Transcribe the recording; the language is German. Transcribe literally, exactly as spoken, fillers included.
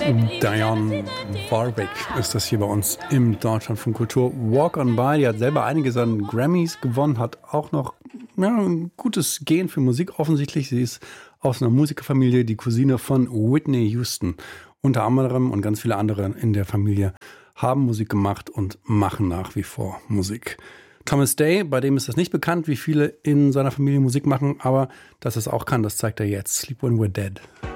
Dionne Warwick ist das hier bei uns im Deutschlandfunk Kultur. Walk on By, die hat selber einiges an Grammys gewonnen, hat auch noch ja, ein gutes Gen für Musik offensichtlich. Sie ist aus einer Musikerfamilie, die Cousine von Whitney Houston. Unter anderem und ganz viele andere in der Familie haben Musik gemacht und machen nach wie vor Musik. Thomas Day, bei dem ist das nicht bekannt, wie viele in seiner Familie Musik machen, aber dass es auch kann, das zeigt er jetzt. Sleep When We're Dead.